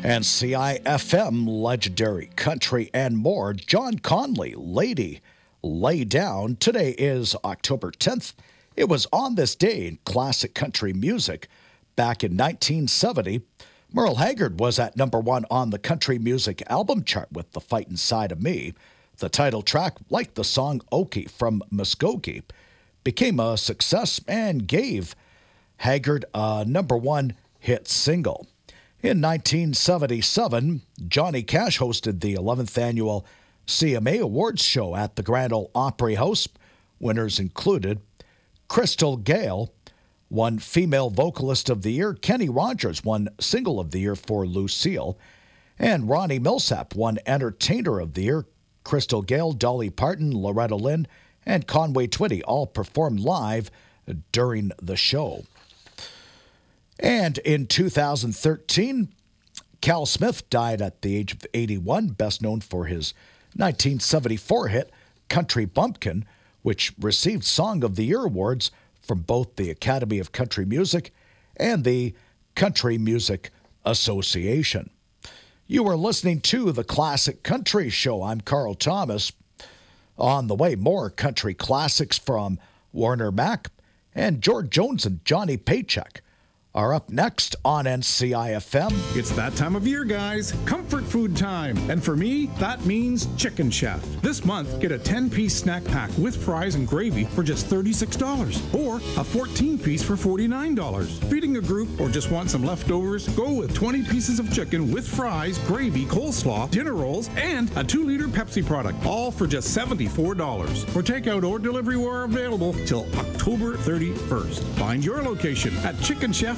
And CIFM, legendary country and more. John Conley, Lady, Lay Down. Today is October 10th. It was on this day in classic country music. Back in 1970, Merle Haggard was at #1 on the country music album chart with The Fight Inside of Me. The title track, like the song Okie from Muskogee, became a success and gave Haggard a #1 hit single. In 1977, Johnny Cash hosted the 11th annual CMA Awards show at the Grand Ole Opry House. Winners included Crystal Gayle won Female Vocalist of the Year, Kenny Rogers won Single of the Year for Lucille, and Ronnie Millsap won Entertainer of the Year. Crystal Gayle, Dolly Parton, Loretta Lynn, and Conway Twitty all performed live during the show. And in 2013, Cal Smith died at the age of 81, best known for his 1974 hit, Country Bumpkin, which received Song of the Year awards from both the Academy of Country Music and the Country Music Association. You are listening to the Classic Country Show. I'm Carl Thomas. On the way, more country classics from Warner Mac, and George Jones and Johnny Paycheck are up next on NCIFM. It's that time of year, guys. Comfort food time. And for me, that means Chicken Chef. This month, get a 10-piece snack pack with fries and gravy for just $36, or a 14-piece for $49. Feeding a group or just want some leftovers? Go with 20 pieces of chicken with fries, gravy, coleslaw, dinner rolls, and a 2-liter Pepsi product, all for just $74. For takeout or delivery, we're available till October 31st. Find your location at chickenchef.com.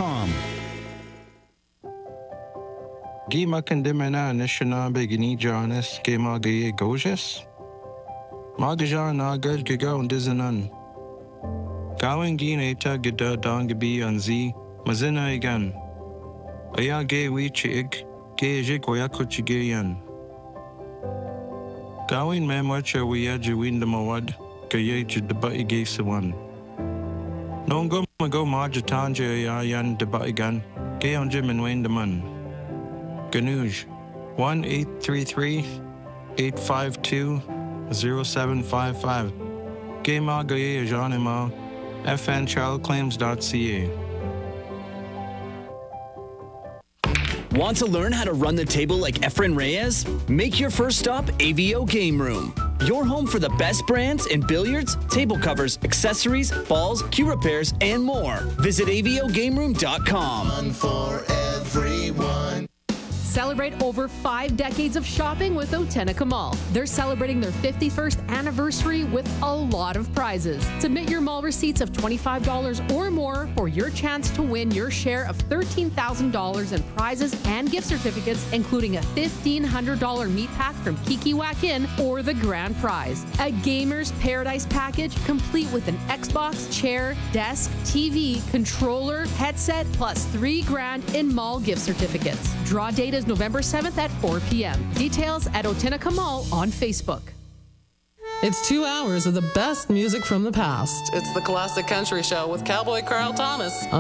Gima Kandimena Nishana Begini Jonas Gemagaye Gojas Magajan Nagal Giga Dizanan Gawing Gineta Gida Dangabi Anzi Mazina Egan Aya Gay Wichig Gay Jikoyakuchigayan Gawing Mamwacha Wiyajuin the Mawad Gayaj the Bati Gaysawan Nongo Mago Majatanja Yayan de Baigan Gay on Jim and Wayne the Man Ganuj 1-833-852-0755 Gayma Gaye Janima fnchildclaims.ca. Want to learn how to run the table like Efren Reyes? Make your first stop AVO Game Room. Your home for the best brands in billiards, table covers, accessories, balls, cue repairs, and more. Visit avogameroom.com. Fun for everyone. Celebrate over 5 decades of shopping with Otenica Mall. They're celebrating their 51st anniversary with a lot of prizes. Submit your mall receipts of $25 or more for your chance to win your share of $13,000 in prizes and gift certificates, including a $1,500 meat pack from Kiki Whack In or the grand prize, a Gamer's Paradise package complete with an Xbox, chair, desk, TV, controller, headset, plus $3,000 in mall gift certificates. Draw date is November 7th at 4 p.m. Details at Otenica Mall on Facebook. It's 2 hours of the best music from the past. It's the Classic Country Show with Cowboy Carl Thomas.